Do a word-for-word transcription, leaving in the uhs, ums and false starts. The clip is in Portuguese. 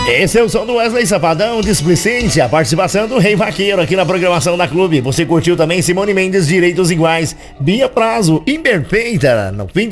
Esse é o som do Wesley Safadão, displicente, a participação do Rei Vaqueiro aqui na programação da Clube. Você curtiu também Simone Mendes, Direitos Iguais, Bia Prazo, Imperfeita, no fim